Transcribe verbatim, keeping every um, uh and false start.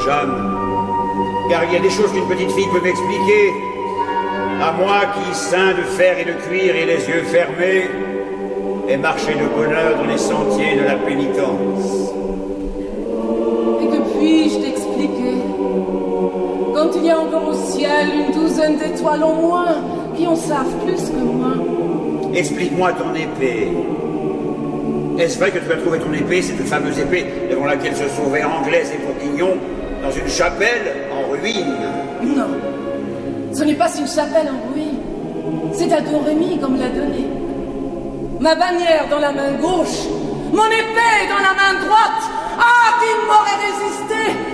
Jeanne, car il y a des choses qu'une petite fille peut m'expliquer. À moi qui, sein de fer et de cuir et les yeux fermés, ai marché de bonheur dans les sentiers de la pénitence. Et que puis-je t'expliquer? Quand il y a encore au ciel une douzaine d'étoiles en moins qui en savent plus que moi. Explique-moi ton épée. Est-ce vrai que tu as trouvé ton épée, cette fameuse épée devant laquelle se sauvaient Anglaise et Bourguignon, dans une chapelle en ruine? Non, ce n'est pas une chapelle en ruine. C'est à Don Rémy qu'on me l'a donnée. Ma bannière dans la main gauche, mon épée dans la main droite. Ah, qui m'aurait résisté?